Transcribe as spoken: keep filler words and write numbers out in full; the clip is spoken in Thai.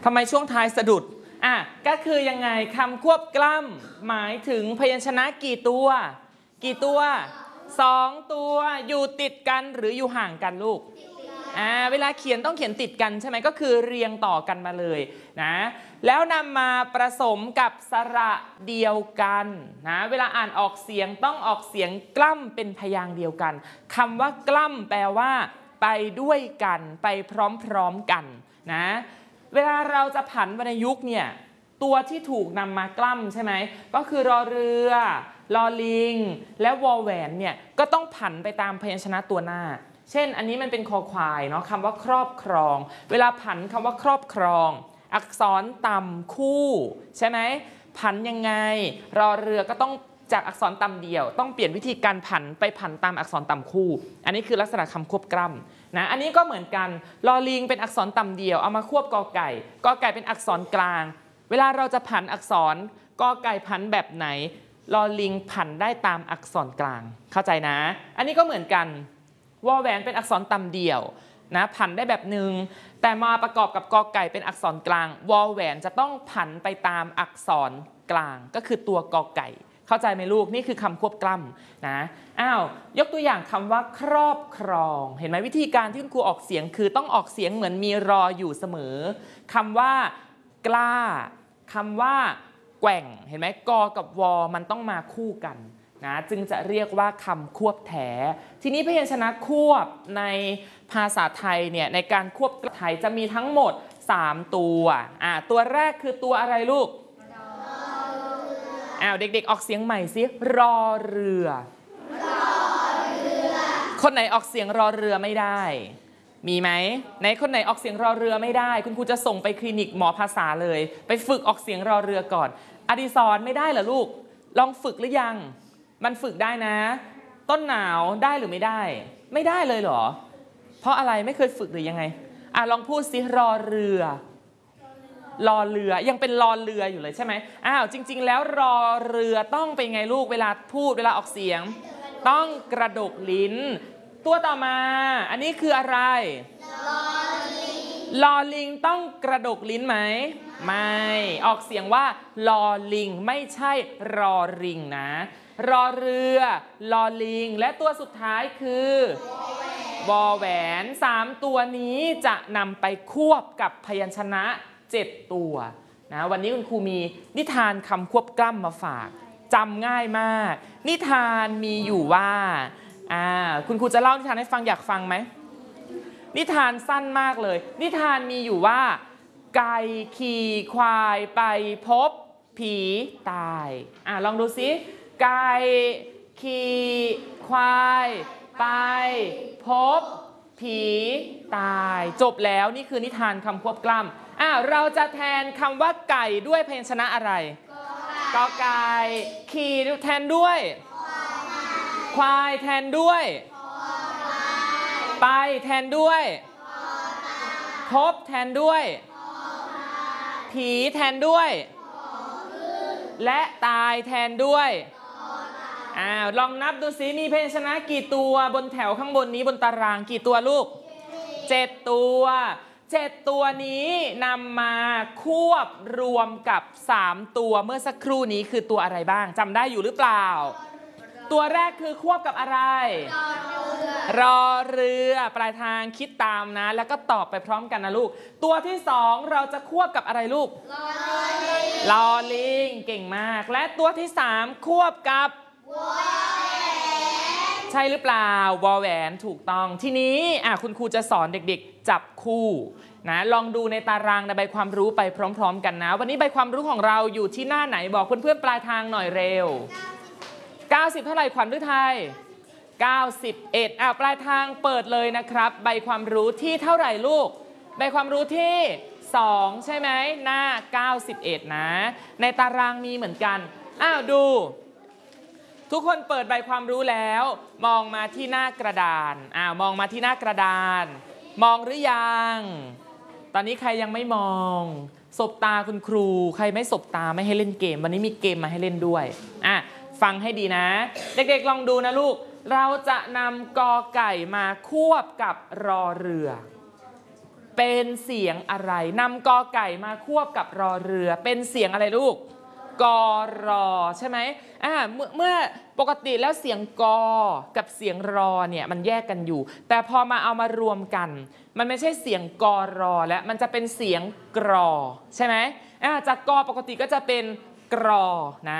ทำไมช่วงท้ายสะดุดอ่ะก็คือยังไงคำควบกล้ำหมายถึงพยัญชนะกี่ตัวกี่ตัวสองตัวอยู่ติดกันหรืออยู่ห่างกันลูกอ่าเวลาเขียนต้องเขียนติดกันใช่ไหมก็คือเรียงต่อกันมาเลยนะแล้วนำมาผสมกับสระเดียวกันนะเวลาอ่านออกเสียงต้องออกเสียงกล้ำเป็นพยางค์เดียวกันคำว่ากล้ำแปลว่าไปด้วยกันไปพร้อมๆกันนะเวลาเราจะผันวรรณยุกต์เนี่ยตัวที่ถูกนำมากล้ำใช่ไหมก็คือรอเรือลอลิงและวอแหวนเนี่ยก็ต้องผันไปตามพยัญชนะตัวหน้าเช่นอันนี้มันเป็นคอควายเนาะคำว่าครอบครองเวลาผันคำว่าครอบครองอักษรต่ำคู่ใช่ไหมผันยังไงรอเรือก็ต้องจากอักษรต่ำเดียวต้องเปลี่ยนวิธีการผันไปผันตามอักษรต่ำคู่อันนี้คือลักษณะคำควบกล้ำนะอันนี้ก็เหมือนกันลอลิงเป็นอักษรต่ำเดียวเอามาควบกอไก่กอไก่เป็นอักษรกลางเวลาเราจะผันอักษรกอไก่ผันแบบไหนลอลิงผันได้ตามอักษรกลางเข้าใจนะอันนี้ก็เหมือนกันวอแหวนเป็นอักษรต่ำเดี่ยวนะผันได้แบบหนึ่งแต่มาประกอบกับกอไก่เป็นอักษรกลางวอแหวนจะต้องผันไปตามอักษรกลางก็คือตัวกอไก่เข้าใจไหมลูกนี่คือคำควบกล้ำนะอ้าวยกตัวอย่างคำว่าครอบครองเห็นไหมวิธีการที่คุณครูออกเสียงคือต้องออกเสียงเหมือนมีรออยู่เสมอคำว่ากล้าคำว่าแกว่งเห็นไหมกอกับวอมันต้องมาคู่กันนะจึงจะเรียกว่าคำควบแถทีนี้พยัญชนะควบในภาษาไทยเนี่ยในการควบไทยจะมีทั้งหมดสามตัวอ่าตัวแรกคือตัวอะไรลูกอ้าวเด็กๆออกเสียงใหม่สิรอเรือรอเรือคนไหนออกเสียงรอเรือไม่ได้มีไหมไหนคนไหนออกเสียงรอเรือไม่ได้คุณครูจะส่งไปคลินิกหมอภาษาเลยไปฝึกออกเสียงรอเรือก่อนอดิศรไม่ได้เหรอลูกลองฝึกหรือยังมันฝึกได้นะต้นหนาวได้หรือไม่ได้ไม่ได้เลยเหรอเพราะอะไรไม่เคยฝึกหรือยังไงอ่ะลองพูดสิรอเรือรอเรือยังเป็นรอเรืออยู่เลยใช่ไหมอ้าวจริงๆแล้วรอเรือต้องเป็นไงลูกเวลาพูดเวลาออกเสียงต้องกระดกลิ้นตัวต่อมาอันนี้คืออะไรลอลิงลอลิงต้องกระดกลิ้นไหมไม่ออกเสียงว่าลอลิงไม่ใช่รอริงนะรอเรือลอลิงและตัวสุดท้ายคือวอแหวนสามตัวนี้จะนำไปควบกับพยัญชนะเจ็ดตัวนะวันนี้คุณครูมีนิทานคำควบกล้ำมาฝากจำง่ายมากนิทานมีอยู่ว่าอ่าคุณครูจะเล่านิทานให้ฟังอยากฟังไหมนิทานสั้นมากเลยนิทานมีอยู่ว่าไก่ขี่ควายไปพบผีตายอ่าลองดูสิไก่ขี่ควายไปพบผีตายจบแล้วนี่คือนิทานคำควบกล้ำอ่าเราจะแทนคำว่าไก่ด้วยพยัญชนะอะไรกอไก่ขี่แทนด้วยควายแทนด้วยไปแทนด้วยพบแทนด้วยผีแทนด้วยและตายแทนด้วยอ้าวลองนับดูสิมีพยัญชนะกี่ตัวบนแถวข้างบนนี้บนตารางกี่ตัวลูกเจ็ดตัวเจ็ดตัวนี้นำมาควบรวมกับสามตัวเมื่อสักครู่นี้คือตัวอะไรบ้างจำได้อยู่หรือเปล่าตัวแรกคือควบกับอะไรรอเรือปลายทางคิดตามนะแล้วก็ตอบไปพร้อมกันนะลูกตัวที่สองเราจะควบกับอะไรลูกลอลิงเก่งมากและตัวที่สามควบกับวอแหวนใช่หรือเปล่าวอแหวนถูกต้องทีนี้อ่ะคุณครูจะสอนเด็กๆจับคู่นะลองดูในตารางในใบความรู้ไปพร้อมๆกันนะวันนี้ใบความรู้ของเราอยู่ที่หน้าไหนบอกเพื่อนๆปลายทางหน่อยเร็วเก้าสิบเท่าไหร่ขวัญฤทัยเก้าสิบเอ็ดอ่ะปลายทางเปิดเลยนะครับใบความรู้ที่เท่าไหร่ลูกใบความรู้ที่สองใช่ไหมหน้าเก้าสิบเอ็ดนะในตารางมีเหมือนกันอ้าวดูทุกคนเปิดใบความรู้แล้วมองมาที่หน้ากระดานอ้าวมองมาที่หน้ากระดานมองหรือยังตอนนี้ใครยังไม่มองสบตาคุณครูใครไม่สบตาไม่ให้เล่นเกมวันนี้มีเกมมาให้เล่นด้วยอ่ะฟังให้ดีนะเด็กๆลองดูนะลูกเราจะนำกอไก่มาควบกับรอเรือเป็นเสียงอะไรนำกอไก่มาควบกับรอเรือเป็นเสียงอะไรลูกกอรอใช่ไหมอ่าเมื่อเมื่อปกติแล้วเสียงกอกับเสียงรอเนี่ยมันแยกกันอยู่แต่พอมาเอามารวมกันมันไม่ใช่เสียงกอรอแล้วมันจะเป็นเสียงกรอใช่ไหมอ่าจากกอปกติก็จะเป็นกรอนะ